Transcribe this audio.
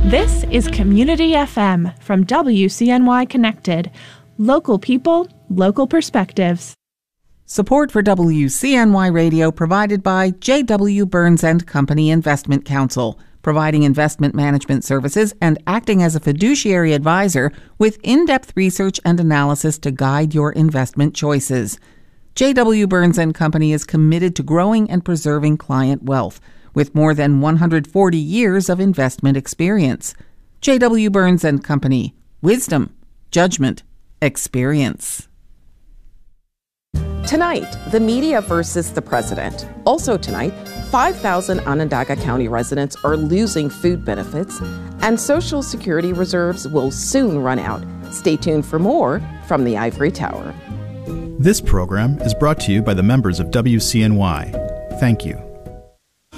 This is Community FM from WCNY Connected. Local people, local perspectives. Support for WCNY Radio provided by J.W. Burns & Company Investment Counsel, providing investment management services and acting as a fiduciary advisor with in-depth research and analysis to guide your investment choices. J.W. Burns & Company is committed to growing and preserving client wealth with more than 140 years of investment experience. J.W. Burns & Company. Wisdom, judgment, experience. Tonight, the media versus the president. Also tonight, 5,000 Onondaga County residents are losing food benefits, and Social Security reserves will soon run out. Stay tuned for more from the Ivory Tower. This program is brought to you by the members of WCNY. Thank you.